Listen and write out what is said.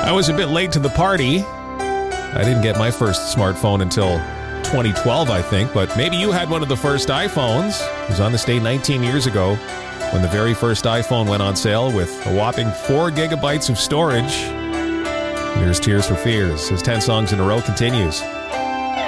I was a bit late to the party. I didn't get my first smartphone until 2012, I think, but maybe you had one of the first iPhones. It was on this day 19 years ago when the very first iPhone went on sale with a whopping 4 gigabytes of storage. Here's Tears for Fears as 10 songs in a row continues.